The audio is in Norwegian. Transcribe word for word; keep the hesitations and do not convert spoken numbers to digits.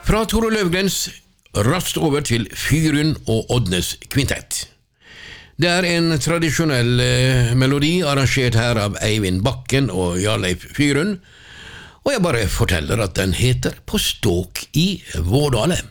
Fra Tore Løvgrens raskt over til Fyrun og Oddnes kvintett. Det er en tradisjonell eh, melodi arrangert her av Eivind Bakken og Jarleif Fyrun, og jeg bare forteller at den heter På ståk i Vårdale.